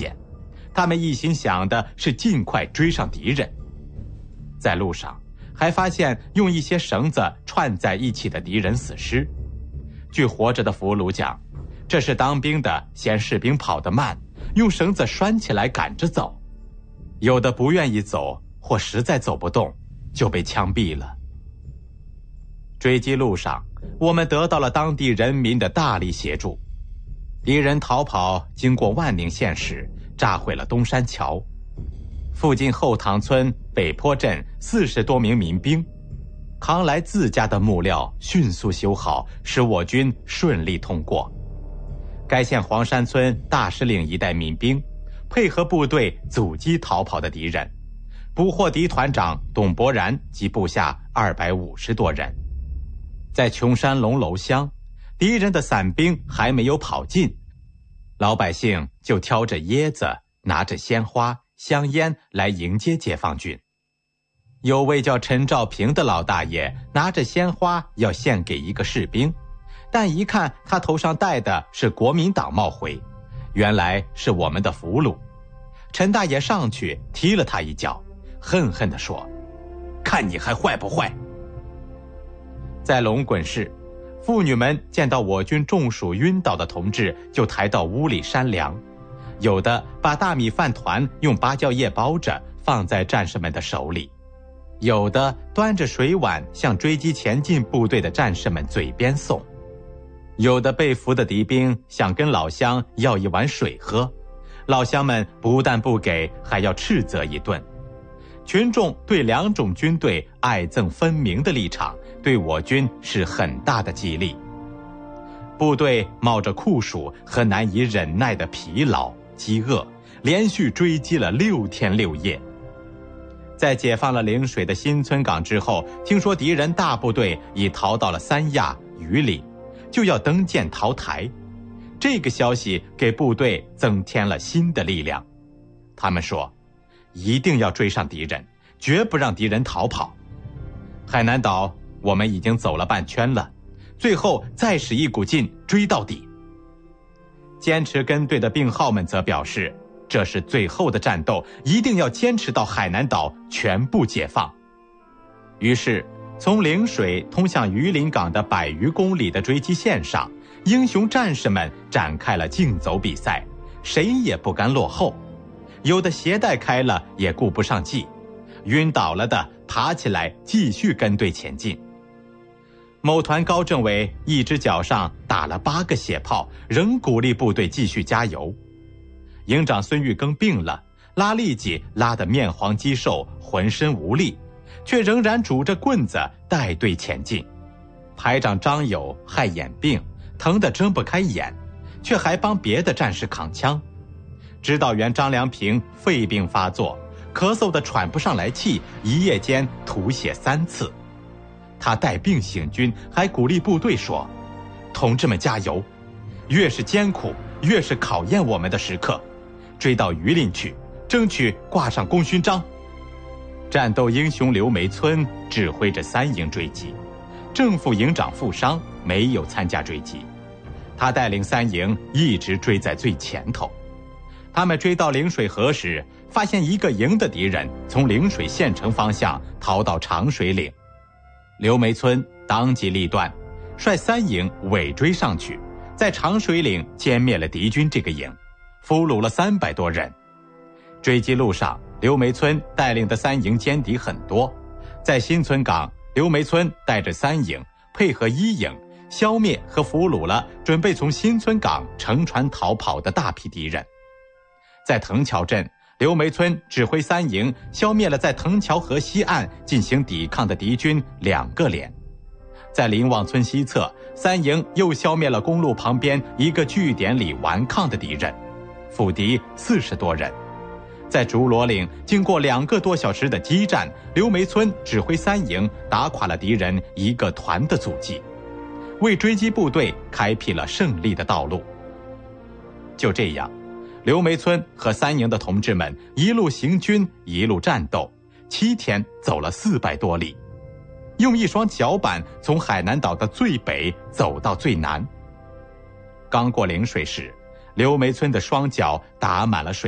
险，他们一心想的是尽快追上敌人。在路上还发现用一些绳子串在一起的敌人死尸。据活着的俘虏讲，这是当兵的嫌士兵跑得慢，用绳子拴起来赶着走。有的不愿意走，或实在走不动，就被枪毙了。追击路上，我们得到了当地人民的大力协助。敌人逃跑经过万宁县时，炸毁了东山桥。附近后塘村、北坡镇40多名民兵扛来自家的木料，迅速修好，使我军顺利通过。该县黄山村大石岭一带民兵配合部队阻击逃跑的敌人，捕获敌团长董伯然及部下250多人。在琼山龙楼乡，敌人的散兵还没有跑尽，老百姓就挑着椰子，拿着鲜花、香烟来迎接解放军。有位叫陈兆平的老大爷拿着鲜花要献给一个士兵，但一看他头上戴的是国民党帽徽，原来是我们的俘虏。陈大爷上去踢了他一脚，恨恨地说：“看你还坏不坏！”在龙滚市，妇女们见到我军中暑晕倒的同志，就抬到屋里扇凉，有的把大米饭团用芭蕉叶包着放在战士们的手里，有的端着水碗向追击前进部队的战士们嘴边送，有的被俘的敌兵想跟老乡要一碗水喝，老乡们不但不给，还要斥责一顿。群众对两种军队爱憎分明的立场，对我军是很大的激励。部队冒着酷暑和难以忍耐的疲劳、饥饿，连续追击了6天6夜。在解放了陵水的新村港之后，听说敌人大部队已逃到了三亚、榆林，就要登舰逃台。这个消息给部队增添了新的力量。他们说，一定要追上敌人，绝不让敌人逃跑。海南岛我们已经走了半圈了，最后再使一股劲追到底。坚持跟队的病号们则表示，这是最后的战斗，一定要坚持到海南岛全部解放。于是从陵水通向榆林港的100余公里的追击线上，英雄战士们展开了竞走比赛，谁也不甘落后。有的鞋带开了也顾不上系，晕倒了的爬起来继续跟队前进。某团高政委一只脚上打了8个血泡，仍鼓励部队继续加油。营长孙玉庚病了，拉力机拉得面黄肌瘦，浑身无力，却仍然拄着棍子带队前进。排长张友害眼病，疼得睁不开眼，却还帮别的战士扛枪。指导员张良平肺病发作，咳嗽得喘不上来气，一夜间吐血3次。他带病行军，还鼓励部队说：“同志们加油！越是艰苦，越是考验我们的时刻。追到榆林去，争取挂上功勋章。”战斗英雄刘梅村指挥着3营追击，正副营长傅商没有参加追击，他带领3营一直追在最前头。他们追到陵水河时，发现一个营的敌人从陵水县城方向逃到长水岭。刘梅村当机立断，率3营尾追上去，在长水岭歼灭了敌军这个营，俘虏了300多人。追击路上，刘梅村带领的3营歼敌很多，在新村港，刘梅村带着3营配合1营，消灭和俘虏了准备从新村港乘船逃跑的大批敌人。在藤桥镇，刘梅村指挥3营消灭了在藤桥河西岸进行抵抗的敌军2个连。在林旺村西侧，3营又消灭了公路旁边一个据点里顽抗的敌人，俘敌40多人。在竹罗岭，经过2个多小时的激战，刘梅村指挥3营打垮了敌人1个团的阻击，为追击部队开辟了胜利的道路。就这样，刘梅村和3营的同志们一路行军，一路战斗，7天走了400多里，用一双脚板从海南岛的最北走到最南。刚过陵水时，刘梅村的双脚打满了水。